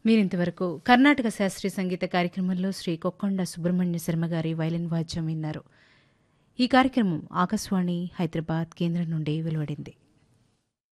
మీరింతవరకు కర్ణాటక శాస్త్రీయ సంగీత కార్యక్రమంలో శ్రీ కొక్కొండ సుబ్రహ్మణ్య శర్మ గారి వైలిన్ వాద్యం విన్నారు. ఈ కార్యక్రమం ఆకాశవాణి హైదరాబాద్ కేంద్రం నుండి వెలువడింది.